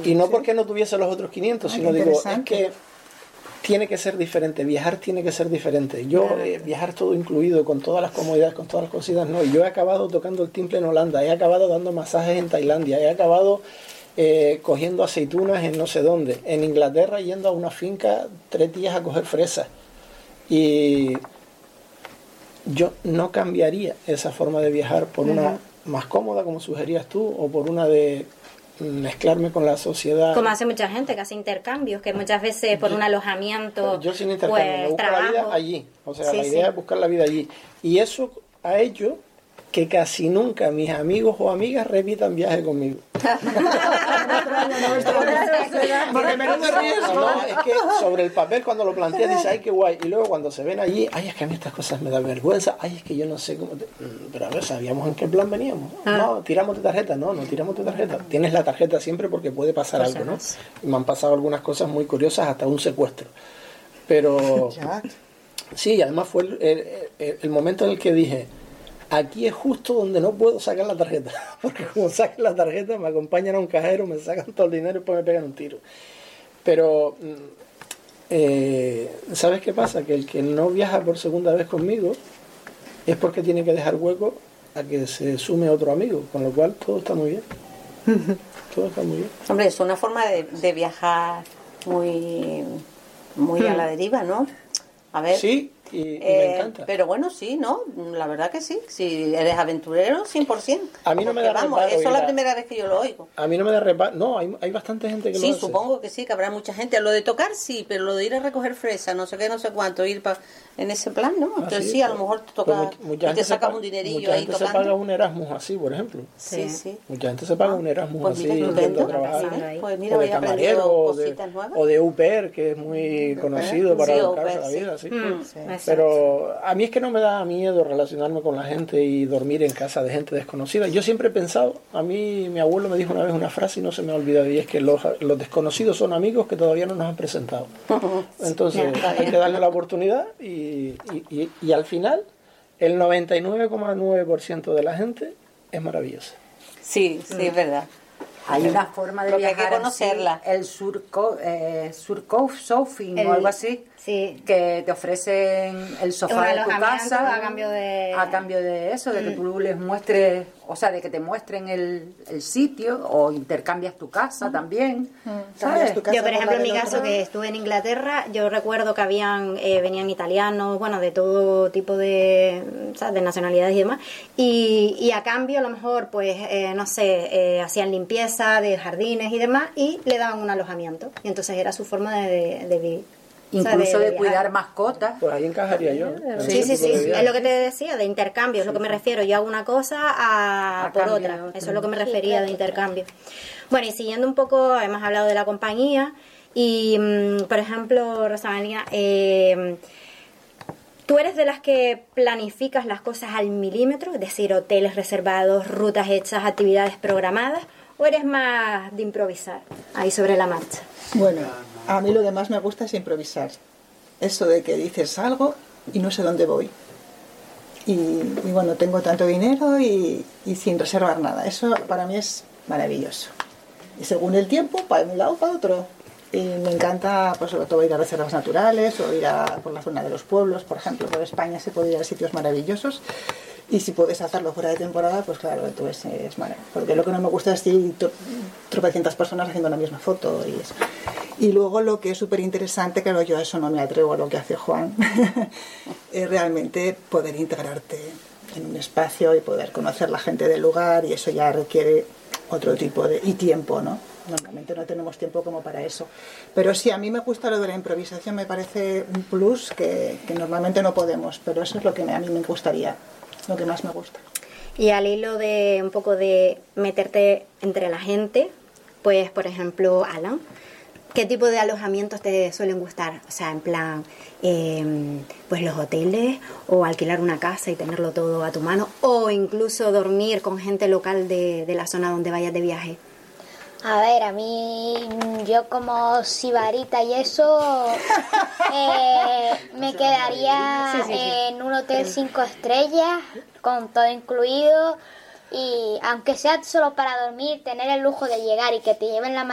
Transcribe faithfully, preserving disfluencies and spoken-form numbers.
Y no sí. porque no tuviese los otros quinientos, ah, sino digo, es que tiene que ser diferente, viajar tiene que ser diferente. Yo, claro. eh, viajar todo incluido, con todas las comodidades, con todas las cositas, no. Yo he acabado tocando el timple en Holanda, he acabado dando masajes en Tailandia, he acabado eh, cogiendo aceitunas en no sé dónde, en Inglaterra yendo a una finca tres días a coger fresas. Y yo no cambiaría esa forma de viajar por uh-huh. una más cómoda, como sugerías tú, o por una de mezclarme con la sociedad. Como hace mucha gente, que hace intercambios, que muchas veces por un alojamiento, yo sin intercambio, pues, me busco trabajo. la vida allí. O sea, sí, la sí. idea es buscar la vida allí. Y eso ha hecho que casi nunca mis amigos o amigas repitan viaje conmigo. Porque menos te ríes. No, es que sobre el papel cuando lo planteas dices, ay, qué guay. Y luego cuando se ven allí, ay, es que a mí estas cosas me dan vergüenza. Ay, es que yo no sé cómo... Te... Pero a ver, ¿sabíamos en qué plan veníamos? Ah. No, tiramos de tarjeta. No, no tiramos de tarjeta. Tienes la tarjeta siempre porque puede pasar cosas. algo, ¿no? Y me han pasado algunas cosas muy curiosas, hasta un secuestro. Pero... sí, además fue el, el, el, el momento en el que dije... Aquí es justo donde no puedo sacar la tarjeta, porque como saquen la tarjeta me acompañan a un cajero, me sacan todo el dinero y después me pegan un tiro. Pero, eh, ¿sabes qué pasa? Que el que no viaja por segunda vez conmigo es porque tiene que dejar hueco a que se sume otro amigo, con lo cual todo está muy bien. Todo está muy bien. Hombre, es una forma de, de viajar muy, muy hmm. a la deriva, ¿no? A ver... Sí. Y, y eh, me encanta. Pero bueno, sí, ¿no? La verdad que sí. Si eres aventurero, cien por ciento. A mí no me da vamos, reparo. Eso es la a... primera vez que yo lo oigo. A mí no me da reparo. No, hay, hay bastante gente que sí, lo hace. Sí, supongo que sí, que habrá mucha gente. Lo de tocar sí, pero lo de ir a recoger fresa, no sé qué, no sé cuánto, ir pa... en ese plan, ¿no? Entonces ah, sí, sí, a lo mejor te toca pues y te sacas un dinerillo mucha ahí gente tocando. Se paga un Erasmus así, por ejemplo. Sí, sí. Mucha gente se paga ah, un Erasmus pues así, yendo a trabajar. ¿eh? Pues mira, o de camarero, o de, nuevas. o de U P E R, que es muy conocido para buscarse la vida, sí. Pero a mí es que no me da miedo relacionarme con la gente y dormir en casa de gente desconocida. Yo siempre he pensado, a mí mi abuelo me dijo una vez una frase y no se me ha olvidado, y es que los, los desconocidos son amigos que todavía no nos han presentado. Entonces hay que darle la oportunidad y, y, y, y al final el noventa y nueve coma nueve por ciento de la gente es maravillosa. Sí, sí, mm. es verdad. Hay una forma de Lo viajar que hay que conocerla. Así, el surco, eh, surfing o algo así, sí. que te ofrecen el sofá de tu casa a cambio de a cambio de eso, de que tú les muestres, o sea, de que te muestren el, el sitio, o intercambias tu casa mm. también. Mm. ¿Sabes? Tu casa yo, por ejemplo, en mi caso, que estuve en Inglaterra, yo recuerdo que habían eh, venían italianos, bueno, de todo tipo de, ¿sabes?, de nacionalidades y demás, y, y a cambio, a lo mejor, pues, eh, no sé, eh, hacían limpieza de jardines y demás, y le daban un alojamiento, y entonces era su forma de, de, de vivir. Incluso o sea, de, de, de cuidar mascotas. Pues ahí encajaría yo. Sí, sí, sí, es lo que te decía, de intercambio, es lo que me refiero. Yo hago una cosa a, a por otra. Eso es lo que me refería de intercambio. Bueno, y siguiendo un poco, hemos hablado de la compañía, y por ejemplo, Rosa María, eh, ¿tú eres de las que planificas las cosas al milímetro? Es decir, hoteles reservados, rutas hechas, actividades programadas, ¿o eres más de improvisar ahí sobre la marcha? Bueno, a mí lo que más me gusta es improvisar. Eso de que dices algo y no sé dónde voy. Y, y bueno, tengo tanto dinero y, y sin reservar nada. Eso para mí es maravilloso. Y según el tiempo, para un lado o para otro. Y me encanta, pues sobre todo ir a reservas naturales o ir a por la zona de los pueblos, por ejemplo. Por España se puede ir a sitios maravillosos. Y si puedes hacerlo fuera de temporada, pues claro, entonces es maravilloso. Porque lo que no me gusta es ir tropecientas personas haciendo la misma foto y eso. Y luego lo que es súper interesante, claro, yo a eso no me atrevo a lo que hace Juan, es realmente poder integrarte en un espacio y poder conocer la gente del lugar, y eso ya requiere otro tipo de... y tiempo, ¿no? Normalmente no tenemos tiempo como para eso. Pero sí, a mí me gusta lo de la improvisación, me parece un plus que, que normalmente no podemos, pero eso es lo que a mí me gustaría, lo que más me gusta. Y al hilo de un poco de meterte entre la gente, pues por ejemplo, Alan, ¿qué tipo de alojamientos te suelen gustar? O sea, en plan, eh, pues los hoteles, o alquilar una casa y tenerlo todo a tu mano, o incluso dormir con gente local de, de la zona donde vayas de viaje. A ver, a mí, yo como sibarita y eso, eh, me quedaría sí, sí, sí. en un hotel cinco estrellas, con todo incluido, y aunque sea solo para dormir, tener el lujo de llegar y que te lleven la